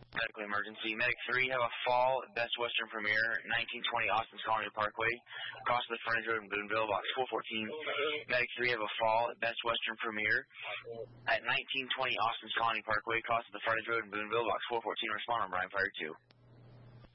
Medical emergency. Medic 3 have a fall at Best Western Premier, 1920 Austin's Colony Parkway, across the frontage road in Boonville, box 414. Medic 3 have a fall at Best Western Premier at 1920 Austin's Colony Parkway, across the frontage road in Boonville, box 414. Respond on Brian Fire 2.